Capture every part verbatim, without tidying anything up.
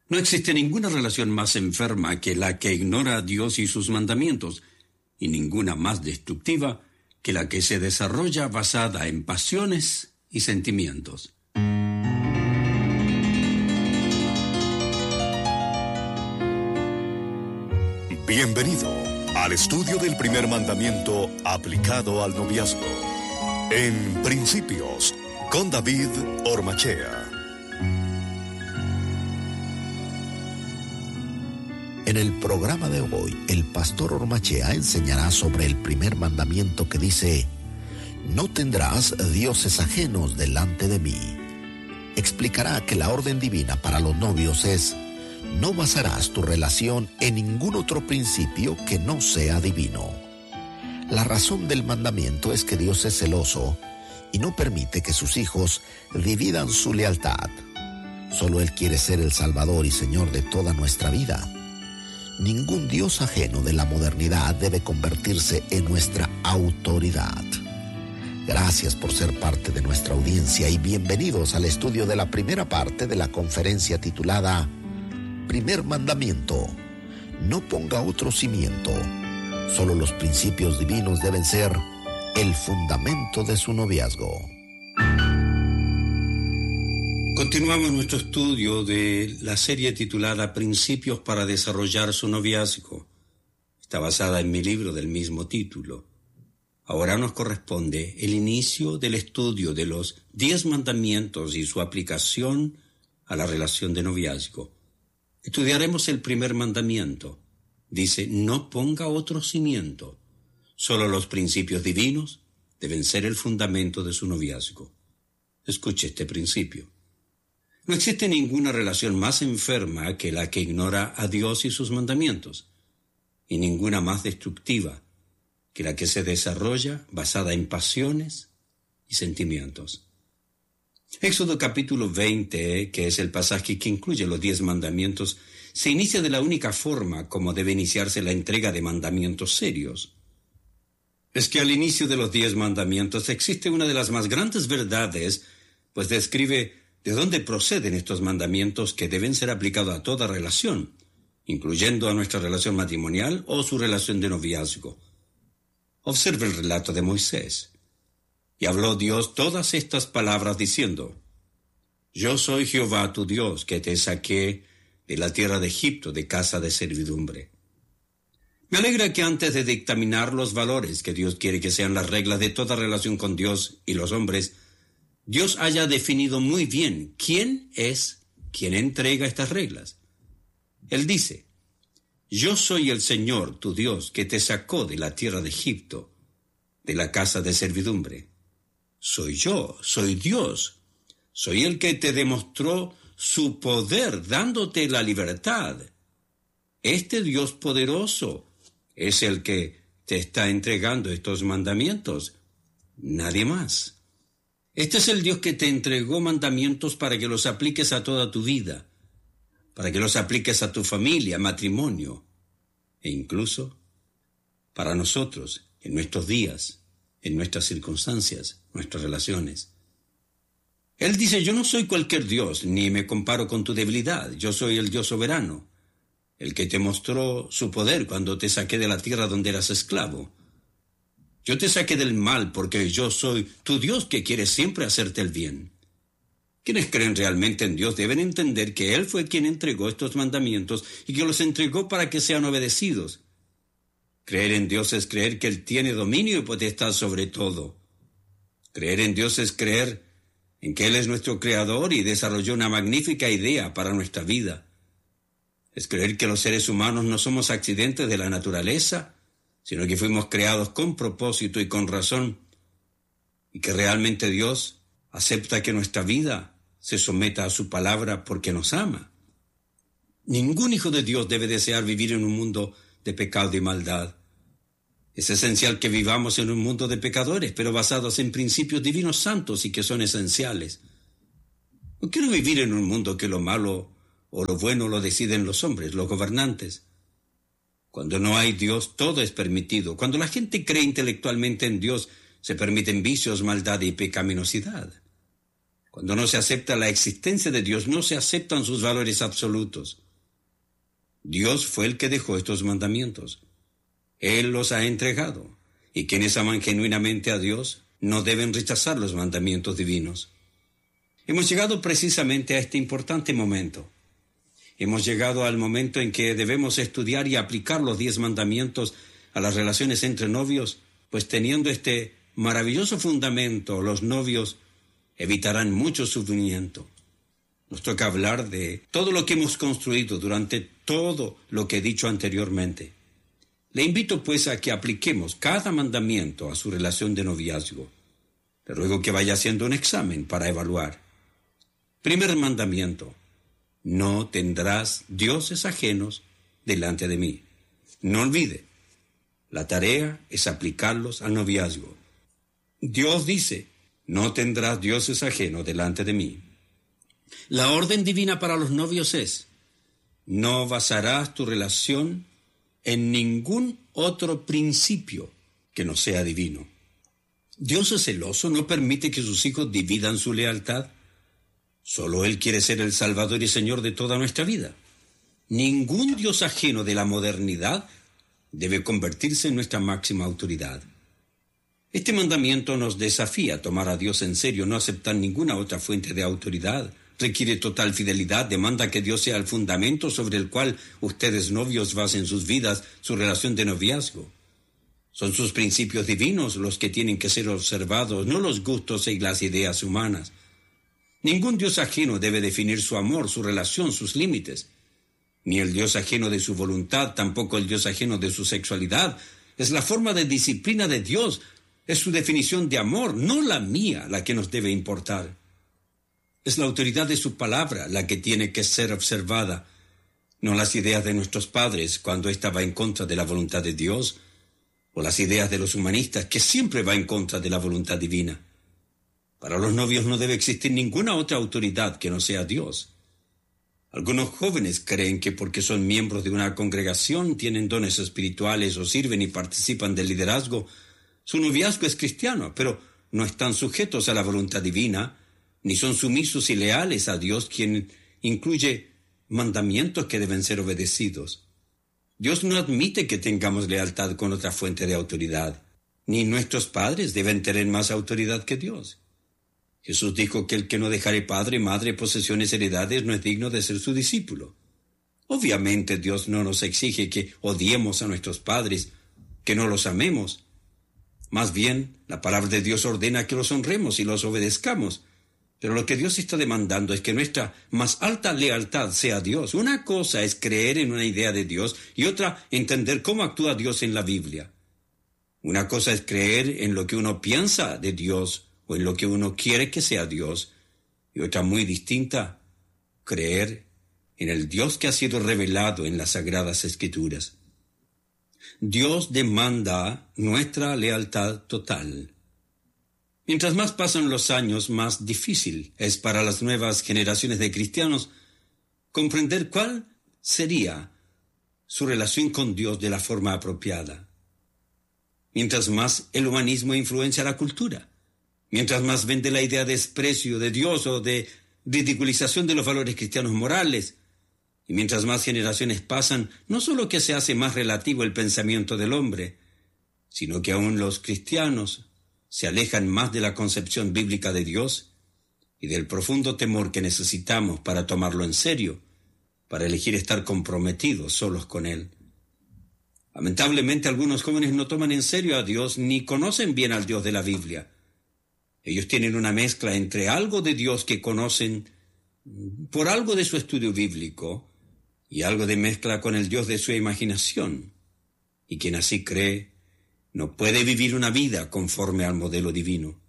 No existe ninguna relación más enferma que la que ignora a Dios y sus mandamientos, y ninguna más destructiva que la que se desarrolla basada en pasiones y sentimientos. Bienvenido al estudio del primer mandamiento aplicado al noviazgo. En Principios, con David Ormachea. En el programa de hoy, el pastor Ormachea enseñará sobre el primer mandamiento que dice: no tendrás dioses ajenos delante de mí. Explicará que la orden divina para los novios es: no basarás tu relación en ningún otro principio que no sea divino. La razón del mandamiento es que Dios es celoso y no permite que sus hijos dividan su lealtad. Solo Él quiere ser el Salvador y Señor de toda nuestra vida. Ningún Dios ajeno de la modernidad debe convertirse en nuestra autoridad. Gracias por ser parte de nuestra audiencia y bienvenidos al estudio de la primera parte de la conferencia titulada Primer Mandamiento. No ponga otro cimiento. Solo los principios divinos deben ser el fundamento de su noviazgo. Continuamos nuestro estudio de la serie titulada Principios para desarrollar su noviazgo. Está basada en mi libro del mismo título. Ahora nos corresponde el inicio del estudio de los diez mandamientos y su aplicación a la relación de noviazgo. Estudiaremos el primer mandamiento. Dice: no ponga otro cimiento. Solo los principios divinos deben ser el fundamento de su noviazgo. Escuche este principio. No existe ninguna relación más enferma que la que ignora a Dios y sus mandamientos, y ninguna más destructiva que la que se desarrolla basada en pasiones y sentimientos. Éxodo capítulo veinte, que es el pasaje que incluye los diez mandamientos, se inicia de la única forma como debe iniciarse la entrega de mandamientos serios. Es que al inicio de los diez mandamientos existe una de las más grandes verdades, pues describe de dónde proceden estos mandamientos que deben ser aplicados a toda relación, incluyendo a nuestra relación matrimonial o su relación de noviazgo. Observe el relato de Moisés. Y habló Dios todas estas palabras diciendo: Yo soy Jehová tu Dios, que te saqué de la tierra de Egipto, de casa de servidumbre. Me alegra que antes de dictaminar los valores que Dios quiere que sean las reglas de toda relación con Dios y los hombres, Dios haya definido muy bien quién es quien entrega estas reglas. Él dice: Yo soy el Señor tu Dios, que te sacó de la tierra de Egipto, de la casa de servidumbre. Soy yo, soy Dios, soy el que te demostró su poder dándote la libertad. Este Dios poderoso es el que te está entregando estos mandamientos, nadie más. Este es el Dios que te entregó mandamientos para que los apliques a toda tu vida, para que los apliques a tu familia, matrimonio, e incluso para nosotros en nuestros días, en nuestras circunstancias, nuestras relaciones. Él dice: yo no soy cualquier Dios, ni me comparo con tu debilidad. Yo soy el Dios soberano, el que te mostró su poder cuando te saqué de la tierra donde eras esclavo. Yo te saqué del mal porque yo soy tu Dios, que quiere siempre hacerte el bien. Quienes creen realmente en Dios deben entender que Él fue quien entregó estos mandamientos y que los entregó para que sean obedecidos. Creer en Dios es creer que Él tiene dominio y potestad sobre todo. Creer en Dios es creer en que Él es nuestro Creador y desarrolló una magnífica idea para nuestra vida. Es creer que los seres humanos no somos accidentes de la naturaleza, sino que fuimos creados con propósito y con razón, y que realmente Dios acepta que nuestra vida se someta a su palabra porque nos ama. Ningún hijo de Dios debe desear vivir en un mundo de pecado y maldad. Es esencial que vivamos en un mundo de pecadores, pero basados en principios divinos santos y que son esenciales. No quiero vivir en un mundo que lo malo o lo bueno lo deciden los hombres, los gobernantes. Cuando no hay Dios, todo es permitido. Cuando la gente cree intelectualmente en Dios, se permiten vicios, maldad y pecaminosidad. Cuando no se acepta la existencia de Dios, no se aceptan sus valores absolutos. Dios fue el que dejó estos mandamientos. Él los ha entregado, y quienes aman genuinamente a Dios no deben rechazar los mandamientos divinos. Hemos llegado precisamente a este importante momento. Hemos llegado al momento en que debemos estudiar y aplicar los diez mandamientos a las relaciones entre novios, pues teniendo este maravilloso fundamento, los novios evitarán mucho sufrimiento. Nos toca hablar de todo lo que hemos construido durante todo lo que he dicho anteriormente. Le invito pues a que apliquemos cada mandamiento a su relación de noviazgo. Le ruego que vaya haciendo un examen para evaluar. Primer mandamiento: no tendrás dioses ajenos delante de mí. No olvide, la tarea es aplicarlos al noviazgo. Dios dice: no tendrás dioses ajenos delante de mí. La orden divina para los novios es: no basarás tu relación en ningún otro principio que no sea divino. Dios es celoso, no permite que sus hijos dividan su lealtad. Solo Él quiere ser el Salvador y Señor de toda nuestra vida. Ningún Dios ajeno de la modernidad debe convertirse en nuestra máxima autoridad. Este mandamiento nos desafía a tomar a Dios en serio, no aceptar ninguna otra fuente de autoridad. Requiere total fidelidad, demanda que Dios sea el fundamento sobre el cual ustedes novios basen sus vidas, su relación de noviazgo. Son sus principios divinos los que tienen que ser observados, no los gustos y las ideas humanas. Ningún Dios ajeno debe definir su amor, su relación, sus límites. Ni el Dios ajeno de su voluntad, tampoco el Dios ajeno de su sexualidad. Es la forma de disciplina de Dios, es su definición de amor, no la mía, la que nos debe importar. Es la autoridad de su palabra la que tiene que ser observada, no las ideas de nuestros padres cuando ésta va en contra de la voluntad de Dios, o las ideas de los humanistas que siempre va en contra de la voluntad divina. Para los novios no debe existir ninguna otra autoridad que no sea Dios. Algunos jóvenes creen que porque son miembros de una congregación, tienen dones espirituales o sirven y participan del liderazgo, su noviazgo es cristiano, pero no están sujetos a la voluntad divina, ni son sumisos y leales a Dios, quien incluye mandamientos que deben ser obedecidos. Dios no admite que tengamos lealtad con otra fuente de autoridad, ni nuestros padres deben tener más autoridad que Dios. Jesús dijo que el que no dejare padre, madre, posesiones, heredades, no es digno de ser su discípulo. Obviamente Dios no nos exige que odiemos a nuestros padres, que no los amemos. Más bien, la palabra de Dios ordena que los honremos y los obedezcamos. Pero lo que Dios está demandando es que nuestra más alta lealtad sea a Dios. Una cosa es creer en una idea de Dios y otra entender cómo actúa Dios en la Biblia. Una cosa es creer en lo que uno piensa de Dios o en lo que uno quiere que sea Dios, y otra muy distinta, creer en el Dios que ha sido revelado en las Sagradas Escrituras. Dios demanda nuestra lealtad total. Mientras más pasan los años, más difícil es para las nuevas generaciones de cristianos comprender cuál sería su relación con Dios de la forma apropiada. Mientras más el humanismo influencia la cultura, mientras más vende la idea de desprecio de Dios o de ridiculización de los valores cristianos morales, y mientras más generaciones pasan, no solo que se hace más relativo el pensamiento del hombre, sino que aún los cristianos se alejan más de la concepción bíblica de Dios y del profundo temor que necesitamos para tomarlo en serio, para elegir estar comprometidos solos con Él. Lamentablemente algunos jóvenes no toman en serio a Dios ni conocen bien al Dios de la Biblia. Ellos tienen una mezcla entre algo de Dios que conocen por algo de su estudio bíblico y algo de mezcla con el Dios de su imaginación. Y quien así cree no puede vivir una vida conforme al modelo divino.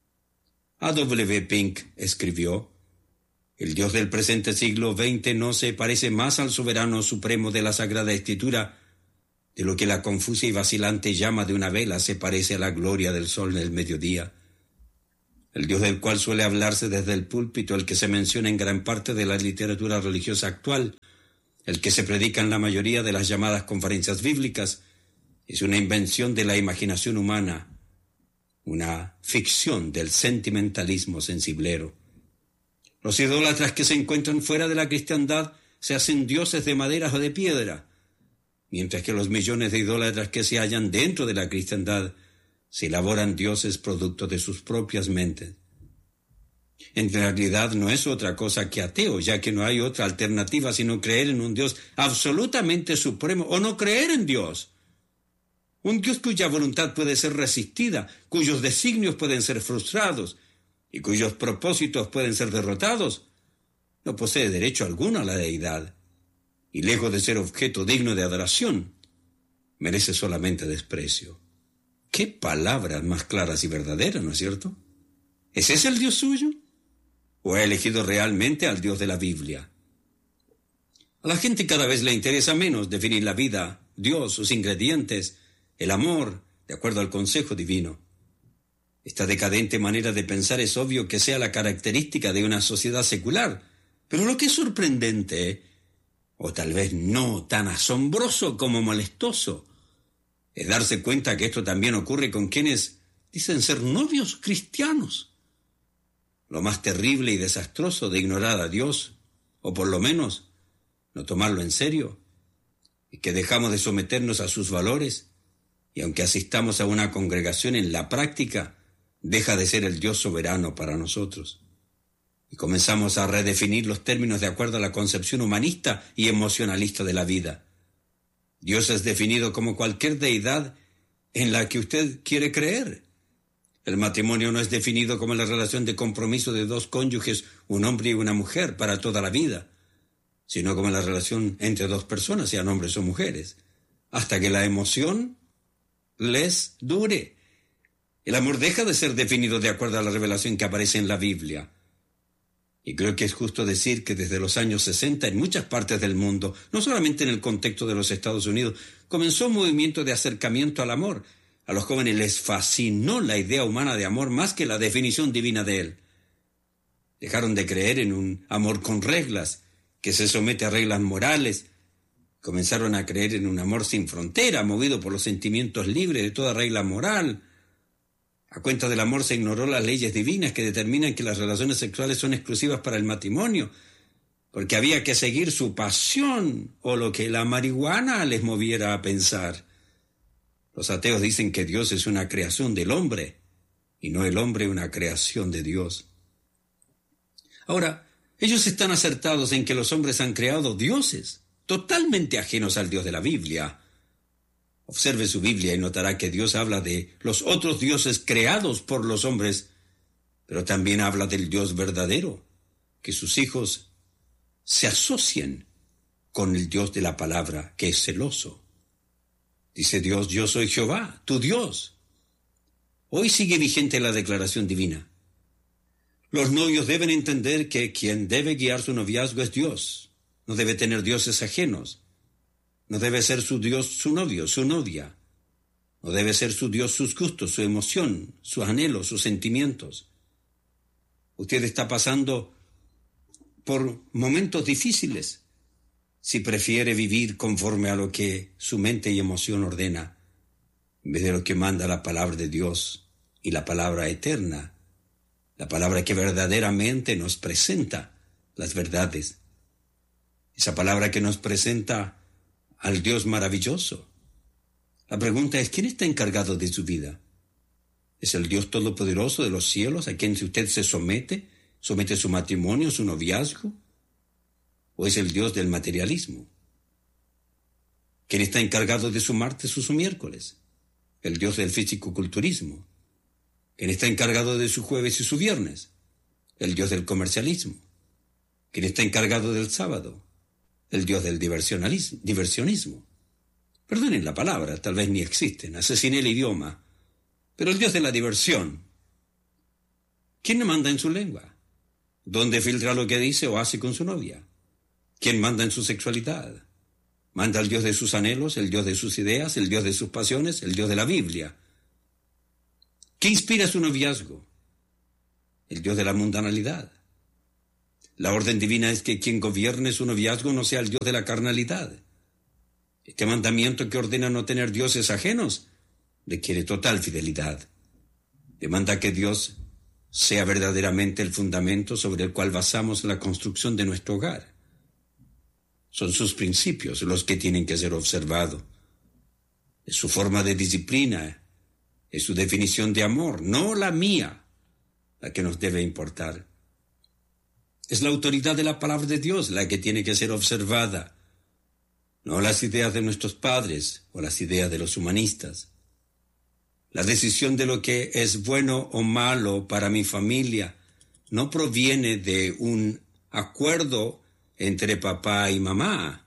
A W Pink escribió: el Dios del presente siglo veinte no se parece más al soberano supremo de la Sagrada Escritura de lo que la confusa y vacilante llama de una vela se parece a la gloria del sol en el mediodía. El Dios del cual suele hablarse desde el púlpito, el que se menciona en gran parte de la literatura religiosa actual, el que se predica en la mayoría de las llamadas conferencias bíblicas, es una invención de la imaginación humana, una ficción del sentimentalismo sensiblero. Los idólatras que se encuentran fuera de la cristiandad se hacen dioses de madera o de piedra, mientras que los millones de idólatras que se hallan dentro de la cristiandad se elaboran dioses producto de sus propias mentes. En realidad no es otra cosa que ateo, ya que no hay otra alternativa sino creer en un Dios absolutamente supremo o no creer en Dios. Un Dios cuya voluntad puede ser resistida, cuyos designios pueden ser frustrados y cuyos propósitos pueden ser derrotados, no posee derecho alguno a la deidad, y lejos de ser objeto digno de adoración, merece solamente desprecio. ¡Qué palabras más claras y verdaderas!, ¿no es cierto? ¿Es ese el Dios suyo? ¿O ha elegido realmente al Dios de la Biblia? A la gente cada vez le interesa menos definir la vida, Dios, sus ingredientes, el amor, de acuerdo al consejo divino. Esta decadente manera de pensar es obvio que sea la característica de una sociedad secular, pero lo que es sorprendente, o tal vez no tan asombroso como molestoso, es darse cuenta que esto también ocurre con quienes dicen ser novios cristianos. Lo más terrible y desastroso de ignorar a Dios, o por lo menos no tomarlo en serio, es que dejamos de someternos a sus valores, y aunque asistamos a una congregación, en la práctica deja de ser el Dios soberano para nosotros. Y comenzamos a redefinir los términos de acuerdo a la concepción humanista y emocionalista de la vida. Dios es definido como cualquier deidad en la que usted quiere creer. El matrimonio no es definido como la relación de compromiso de dos cónyuges, un hombre y una mujer, para toda la vida, sino como la relación entre dos personas, sean hombres o mujeres, hasta que la emoción les dure. El amor deja de ser definido de acuerdo a la revelación que aparece en la Biblia. Y creo que es justo decir que desde los años sesenta en muchas partes del mundo, no solamente en el contexto de los Estados Unidos, comenzó un movimiento de acercamiento al amor. A los jóvenes les fascinó la idea humana de amor más que la definición divina de él. Dejaron de creer en un amor con reglas, que se somete a reglas morales. Comenzaron a creer en un amor sin frontera, movido por los sentimientos libres de toda regla moral. A cuenta del amor se ignoró las leyes divinas que determinan que las relaciones sexuales son exclusivas para el matrimonio, porque había que seguir su pasión o lo que la marihuana les moviera a pensar. Los ateos dicen que Dios es una creación del hombre y no el hombre una creación de Dios. Ahora, ellos están acertados en que los hombres han creado dioses totalmente ajenos al Dios de la Biblia. Observe su Biblia y notará que Dios habla de los otros dioses creados por los hombres, pero también habla del Dios verdadero, que sus hijos se asocien con el Dios de la palabra, que es celoso. Dice Dios: yo soy Jehová, tu Dios. Hoy sigue vigente la declaración divina. Los novios deben entender que quien debe guiar su noviazgo es Dios. No debe tener dioses ajenos. No debe ser su Dios su novio, su novia. No debe ser su Dios sus gustos, su emoción, sus anhelos, sus sentimientos. Usted está pasando por momentos difíciles si prefiere vivir conforme a lo que su mente y emoción ordena, en vez de lo que manda la palabra de Dios y la palabra eterna, la palabra que verdaderamente nos presenta las verdades. Esa palabra que nos presenta al Dios maravilloso. La pregunta es: ¿quién está encargado de su vida? ¿Es el Dios todopoderoso de los cielos a quien si usted se somete, somete su matrimonio, su noviazgo? ¿O es el Dios del materialismo? ¿Quién está encargado de su martes o su miércoles? ¿El Dios del fisicoculturismo? ¿Quién está encargado de su jueves y su viernes? El Dios del comercialismo. ¿Quién está encargado del sábado? El Dios del diversionismo. Perdonen la palabra, tal vez ni existen, asesiné el idioma, pero el Dios de la diversión. ¿Quién manda en su lengua? ¿Dónde filtra lo que dice o hace con su novia? ¿Quién manda en su sexualidad? ¿Manda el Dios de sus anhelos, el Dios de sus ideas, el Dios de sus pasiones, el Dios de la Biblia? ¿Qué inspira su noviazgo? El Dios de la mundanalidad. La orden divina es que quien gobierne su noviazgo no sea el Dios de la carnalidad. Este mandamiento que ordena no tener dioses ajenos requiere total fidelidad. Demanda que Dios sea verdaderamente el fundamento sobre el cual basamos la construcción de nuestro hogar. Son sus principios los que tienen que ser observados. Es su forma de disciplina, es su definición de amor, no la mía, la que nos debe importar. Es la autoridad de la palabra de Dios la que tiene que ser observada, no las ideas de nuestros padres o las ideas de los humanistas. La decisión de lo que es bueno o malo para mi familia no proviene de un acuerdo entre papá y mamá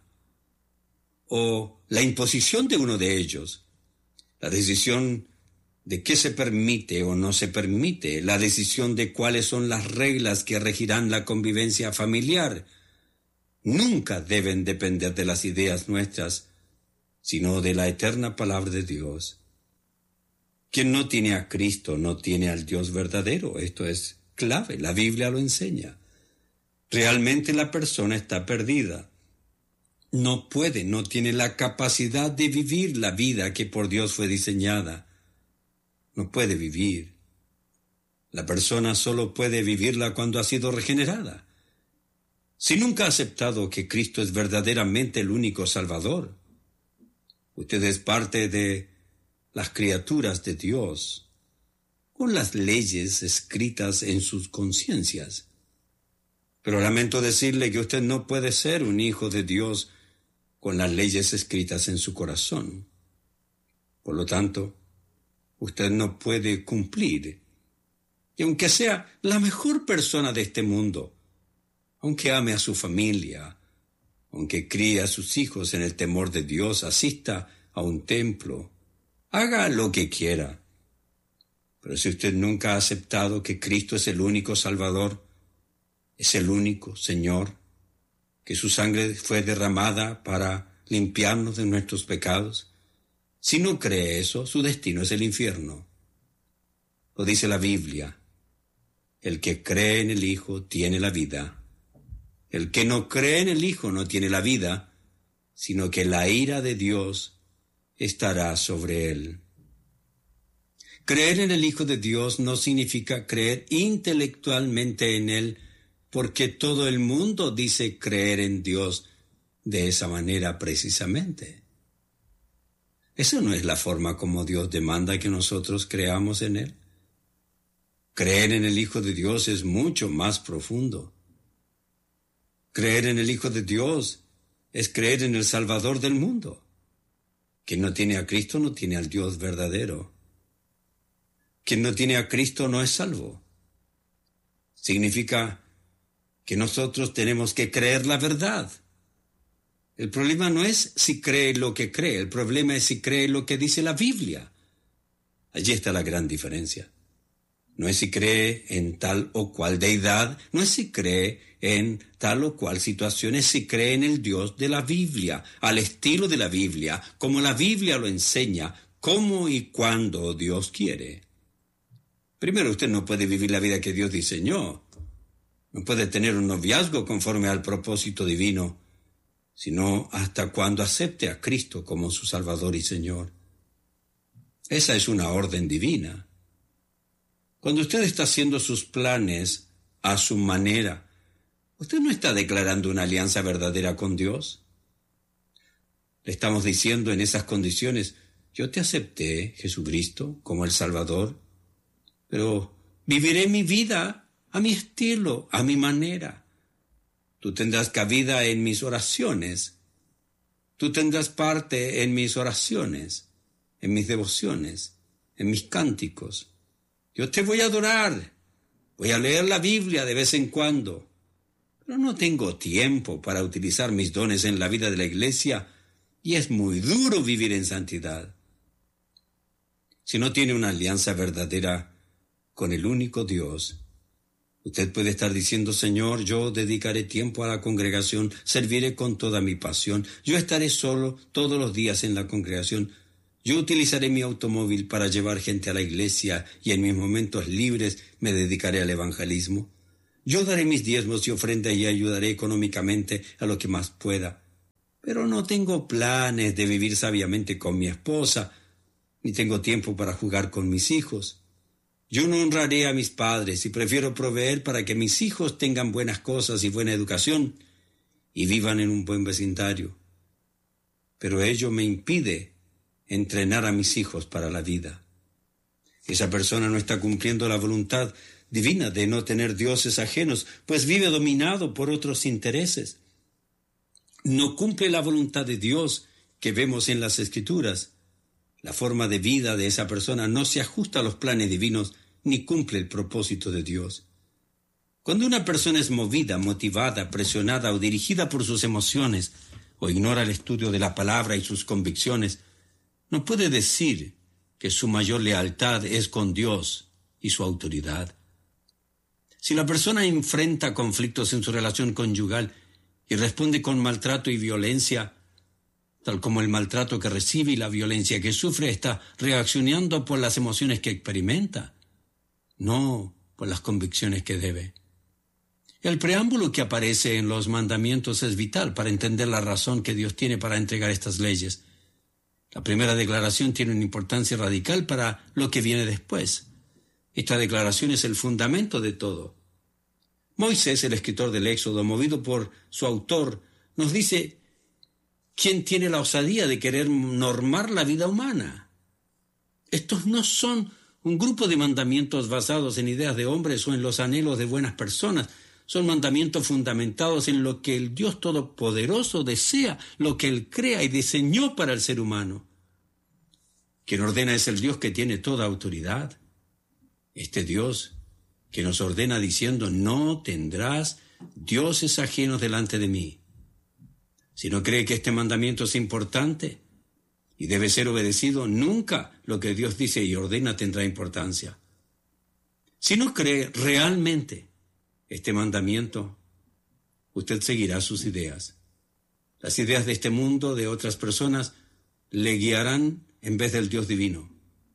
o la imposición de uno de ellos. La decisión de qué se permite o no se permite, la decisión de cuáles son las reglas que regirán la convivencia familiar, nunca deben depender de las ideas nuestras, sino de la eterna palabra de Dios. Quien no tiene a Cristo no tiene al Dios verdadero. Esto es clave, la Biblia lo enseña. Realmente la persona está perdida. No puede, no tiene la capacidad de vivir la vida que por Dios fue diseñada. No puede vivir. La persona solo puede vivirla cuando ha sido regenerada. Si nunca ha aceptado que Cristo es verdaderamente el único Salvador, usted es parte de las criaturas de Dios, con las leyes escritas en sus conciencias. Pero lamento decirle que usted no puede ser un hijo de Dios con las leyes escritas en su corazón. Por lo tanto, usted no puede cumplir. Y aunque sea la mejor persona de este mundo, aunque ame a su familia, aunque críe a sus hijos en el temor de Dios, asista a un templo, haga lo que quiera. Pero si usted nunca ha aceptado que Cristo es el único Salvador, es el único Señor, que su sangre fue derramada para limpiarnos de nuestros pecados, si no cree eso, su destino es el infierno. Lo dice la Biblia. El que cree en el Hijo tiene la vida. El que no cree en el Hijo no tiene la vida, sino que la ira de Dios estará sobre él. Creer en el Hijo de Dios no significa creer intelectualmente en Él, porque todo el mundo dice creer en Dios de esa manera precisamente. Esa no es la forma como Dios demanda que nosotros creamos en Él. Creer en el Hijo de Dios es mucho más profundo. Creer en el Hijo de Dios es creer en el Salvador del mundo. Quien no tiene a Cristo no tiene al Dios verdadero. Quien no tiene a Cristo no es salvo. Significa que nosotros tenemos que creer la verdad. El problema no es si cree lo que cree, el problema es si cree lo que dice la Biblia. Allí está la gran diferencia. No es si cree en tal o cual deidad, no es si cree en tal o cual situación, es si cree en el Dios de la Biblia, al estilo de la Biblia, como la Biblia lo enseña, cómo y cuándo Dios quiere. Primero, usted no puede vivir la vida que Dios diseñó. No puede tener un noviazgo conforme al propósito divino, sino hasta cuando acepte a Cristo como su Salvador y Señor. Esa es una orden divina. Cuando usted está haciendo sus planes a su manera, ¿usted no está declarando una alianza verdadera con Dios? Le estamos diciendo en esas condiciones, yo te acepté, Jesucristo, como el Salvador, pero viviré mi vida a mi estilo, a mi manera. Tú tendrás cabida en mis oraciones. Tú tendrás parte en mis oraciones, en mis devociones, en mis cánticos. Yo te voy a adorar, voy a leer la Biblia de vez en cuando, pero no tengo tiempo para utilizar mis dones en la vida de la iglesia y es muy duro vivir en santidad. Si no tiene una alianza verdadera con el único Dios, usted puede estar diciendo, Señor, yo dedicaré tiempo a la congregación, serviré con toda mi pasión, yo estaré solo todos los días en la congregación, yo utilizaré mi automóvil para llevar gente a la iglesia y en mis momentos libres me dedicaré al evangelismo. Yo daré mis diezmos y ofrendas y ayudaré económicamente a lo que más pueda. Pero no tengo planes de vivir sabiamente con mi esposa, ni tengo tiempo para jugar con mis hijos. Yo no honraré a mis padres y prefiero proveer para que mis hijos tengan buenas cosas y buena educación y vivan en un buen vecindario. Pero ello me impide entrenar a mis hijos para la vida. Esa persona no está cumpliendo la voluntad divina de no tener dioses ajenos, pues vive dominado por otros intereses. No cumple la voluntad de Dios que vemos en las Escrituras. La forma de vida de esa persona no se ajusta a los planes divinos ni cumple el propósito de Dios. Cuando una persona es movida, motivada, presionada o dirigida por sus emociones o ignora el estudio de la palabra y sus convicciones, no puede decir que su mayor lealtad es con Dios y su autoridad. Si la persona enfrenta conflictos en su relación conyugal y responde con maltrato y violencia, tal como el maltrato que recibe y la violencia que sufre está reaccionando por las emociones que experimenta, no por las convicciones que debe. El preámbulo que aparece en los mandamientos es vital para entender la razón que Dios tiene para entregar estas leyes. La primera declaración tiene una importancia radical para lo que viene después. Esta declaración es el fundamento de todo. Moisés, el escritor del Éxodo, movido por su autor, nos dice: ¿quién tiene la osadía de querer normar la vida humana? Estos no son un grupo de mandamientos basados en ideas de hombres o en los anhelos de buenas personas. Son mandamientos fundamentados en lo que el Dios Todopoderoso desea, lo que Él crea y diseñó para el ser humano. Quien ordena es el Dios que tiene toda autoridad. Este Dios que nos ordena diciendo: no tendrás dioses ajenos delante de mí. Si no cree que este mandamiento es importante y debe ser obedecido, nunca lo que Dios dice y ordena tendrá importancia. Si no cree realmente este mandamiento, usted seguirá sus ideas. Las ideas de este mundo, de otras personas, le guiarán en vez del Dios divino.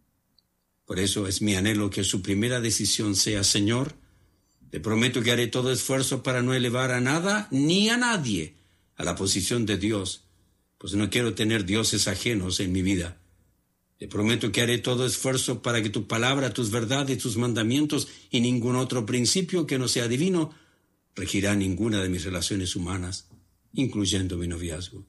Por eso es mi anhelo que su primera decisión sea: Señor, te prometo que haré todo esfuerzo para no elevar a nada ni a nadie a la posición de Dios, pues no quiero tener dioses ajenos en mi vida. Te prometo que haré todo esfuerzo para que tu palabra, tus verdades, tus mandamientos y ningún otro principio que no sea divino regirá ninguna de mis relaciones humanas, incluyendo mi noviazgo.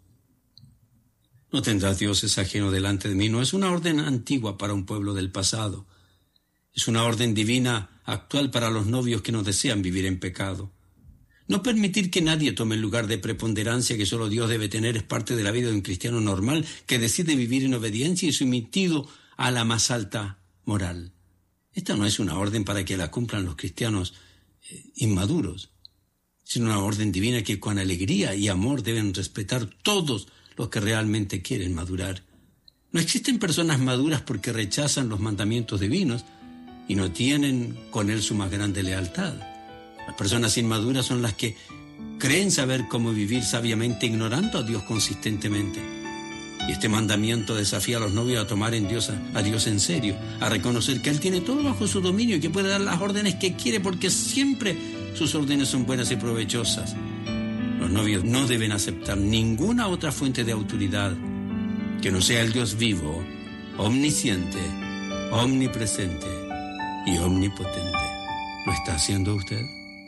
No tendrás dioses ajenos delante de mí. No es una orden antigua para un pueblo del pasado. Es una orden divina actual para los novios que no desean vivir en pecado. No permitir que nadie tome el lugar de preponderancia que solo Dios debe tener es parte de la vida de un cristiano normal que decide vivir en obediencia y sometido a la más alta moral. Esta no es una orden para que la cumplan los cristianos eh, inmaduros, sino una orden divina que con alegría y amor deben respetar todos los que realmente quieren madurar. No existen personas maduras porque rechazan los mandamientos divinos y no tienen con él su más grande lealtad. Las personas inmaduras son las que creen saber cómo vivir sabiamente ignorando a Dios consistentemente. Y este mandamiento desafía a los novios a tomar en Dios a, a Dios en serio, a reconocer que Él tiene todo bajo su dominio y que puede dar las órdenes que quiere porque siempre sus órdenes son buenas y provechosas. Los novios no deben aceptar ninguna otra fuente de autoridad que no sea el Dios vivo, omnisciente, omnipresente y omnipotente. ¿Lo está haciendo usted?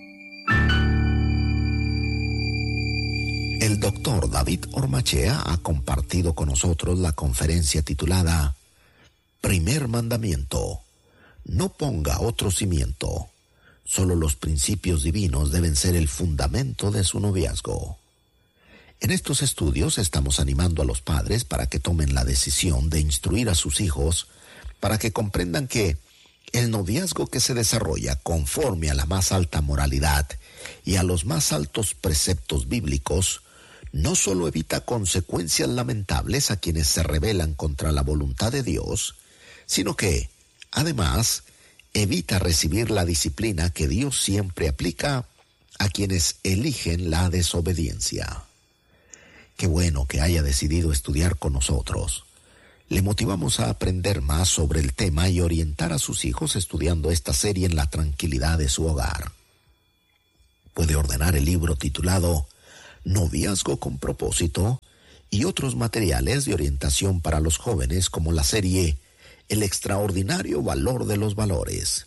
El doctor David Ormachea ha compartido con nosotros la conferencia titulada Primer Mandamiento: no ponga otro cimiento. Solo los principios divinos deben ser el fundamento de su noviazgo. En estos estudios estamos animando a los padres para que tomen la decisión de instruir a sus hijos para que comprendan que el noviazgo que se desarrolla conforme a la más alta moralidad y a los más altos preceptos bíblicos no solo evita consecuencias lamentables a quienes se rebelan contra la voluntad de Dios, sino que, además, evita recibir la disciplina que Dios siempre aplica a quienes eligen la desobediencia. Qué bueno que haya decidido estudiar con nosotros. Le motivamos a aprender más sobre el tema y orientar a sus hijos estudiando esta serie en la tranquilidad de su hogar. Puede ordenar el libro titulado Noviazgo con propósito y otros materiales de orientación para los jóvenes como la serie El extraordinario valor de los valores,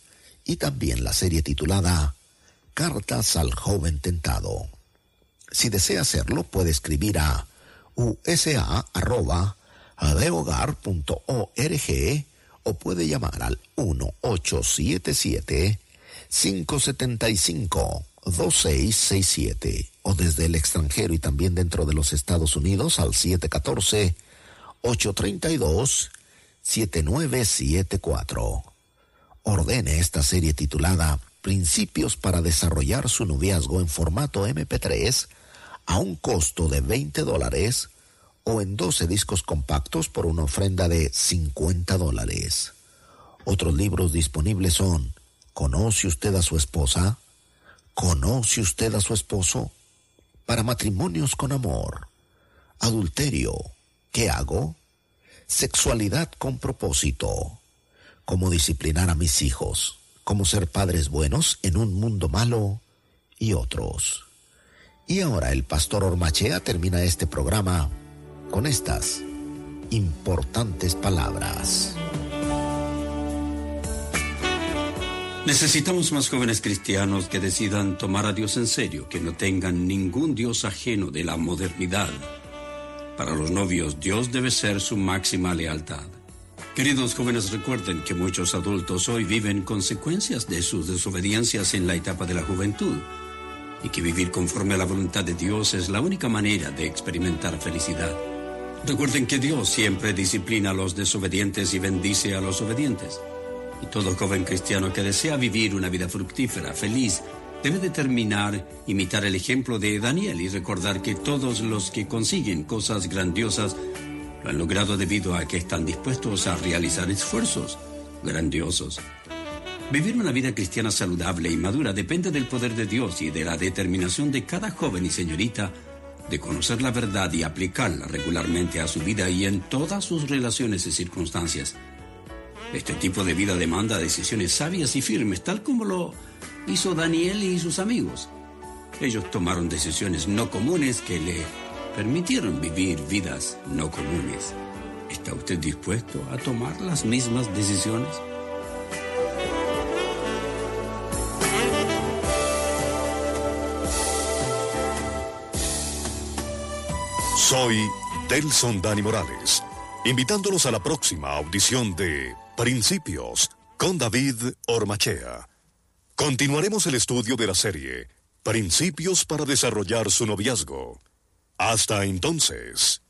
y también la serie titulada Cartas al Joven Tentado. Si desea hacerlo, puede escribir a u s a arroba de hogar punto org o puede llamar al uno ocho siete siete, cinco siete cinco, dos seis seis siete o desde el extranjero y también dentro de los Estados Unidos al siete uno cuatro, ocho tres dos, siete nueve siete cuatro. Ordene esta serie titulada Principios para desarrollar su noviazgo en formato eme pe tres a un costo de veinte dólares o en doce discos compactos por una ofrenda de cincuenta dólares. Otros libros disponibles son ¿Conoce usted a su esposa? ¿Conoce usted a su esposo? Para matrimonios con amor. Adulterio. ¿Qué hago? Sexualidad con propósito. Cómo disciplinar a mis hijos. Cómo ser padres buenos en un mundo malo y otros. Y ahora el pastor Ormachea termina este programa con estas importantes palabras. Necesitamos más jóvenes cristianos que decidan tomar a Dios en serio, que no tengan ningún Dios ajeno de la modernidad. Para los novios, Dios debe ser su máxima lealtad. Queridos jóvenes, recuerden que muchos adultos hoy viven consecuencias de sus desobediencias en la etapa de la juventud y que vivir conforme a la voluntad de Dios es la única manera de experimentar felicidad. Recuerden que Dios siempre disciplina a los desobedientes y bendice a los obedientes. Y todo joven cristiano que desea vivir una vida fructífera, feliz, debe determinar imitar el ejemplo de Daniel y recordar que todos los que consiguen cosas grandiosas lo han logrado debido a que están dispuestos a realizar esfuerzos grandiosos. Vivir una vida cristiana saludable y madura depende del poder de Dios y de la determinación de cada joven y señorita de conocer la verdad y aplicarla regularmente a su vida y en todas sus relaciones y circunstancias. Este tipo de vida demanda decisiones sabias y firmes, tal como lo hizo Daniel y sus amigos. Ellos tomaron decisiones no comunes que le permitieron vivir vidas no comunes. ¿Está usted dispuesto a tomar las mismas decisiones? Soy Delson Dani Morales, invitándolos a la próxima audición de Principios con David Ormachea. Continuaremos el estudio de la serie Principios para desarrollar su noviazgo. Hasta entonces.